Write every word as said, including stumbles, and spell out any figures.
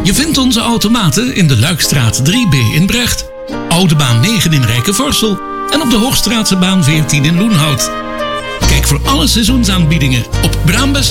Je vindt onze automaten in de Luikstraat drie B in Brecht, Oude Baan negen in Rijkenvorsel en op de Hoogstraatse baan veertien in Loenhout. Kijk voor alle seizoensaanbiedingen op Braambes.